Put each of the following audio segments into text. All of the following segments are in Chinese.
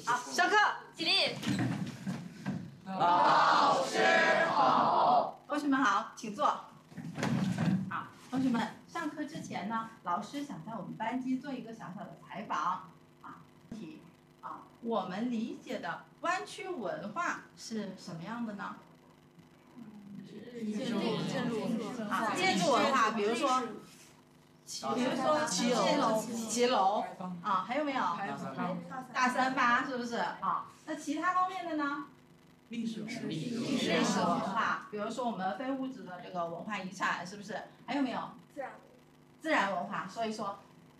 好，上课， 起立。 老师好， 同学们好，请坐。好，同学们，上课之前呢，老师想在我们班级做一个小小的采访我们理解的湾区文化是什么样的呢？建筑文化，比如说骑楼啊，还有没有？大三巴是不是啊？那其他方面的呢？历史文化，比如说我们非物质的这个文化遗产，是不是？还有没有？自然文化，说一说。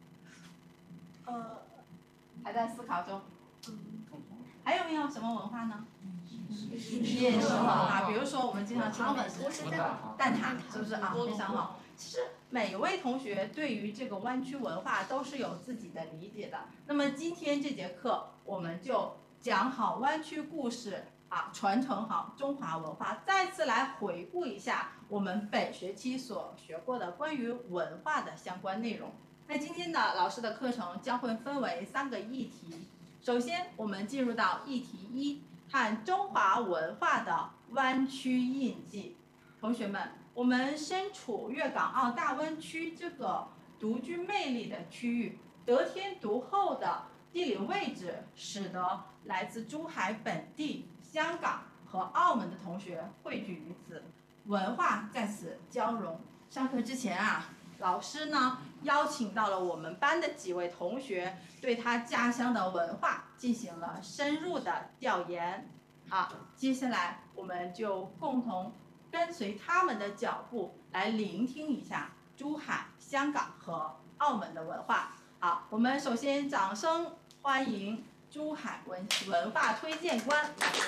还在思考中。还有没有什么文化呢？夜市文化，比如说我们经常吃蛋挞，是不是啊？非常好。其实每位同学对于这个湾区文化都是有自己的理解的。那么今天这节课我们就讲好湾区故事传承好中华文化，再次来回顾一下我们本学期所学过的关于文化的相关内容。那今天的老师的课程将会分为3个议题。首先，我们进入到议题1，看中华文化的湾区印记。同学们，我们身处粤港澳大湾区这个独具魅力的区域，得天独厚的地理位置，使得来自珠海本地、香港和澳门的同学汇聚于此，文化在此交融。上课之前老师呢邀请到了我们班的几位同学，对他家乡的文化进行了深入的调研。接下来我们就共同跟随他们的脚步，来聆听一下珠海、香港和澳门的文化。好，我们首先掌声欢迎珠海文化推荐官。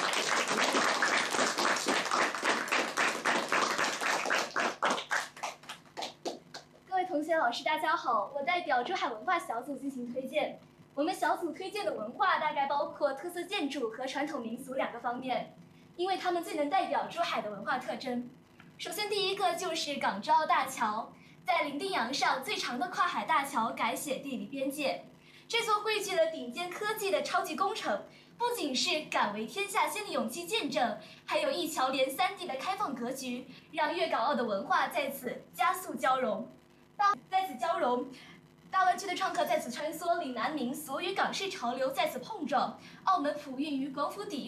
各位同学、老师，大家好！我代表珠海文化小组进行推荐。我们小组推荐的文化大概包括特色建筑和传统民俗2个方面，因为它们最能代表珠海的文化特征。首先，第一个就是港珠澳大桥，在伶仃洋上最长的跨海大桥改写地理边界。这座汇聚了顶尖科技的超级工程，不仅是敢为天下先的勇气见证，还有一桥连3地的开放格局，让粤港澳的文化在此加速交融。大湾区的创客在此穿梭，岭南民俗与港式潮流在此碰撞，澳门普运与广府底蕴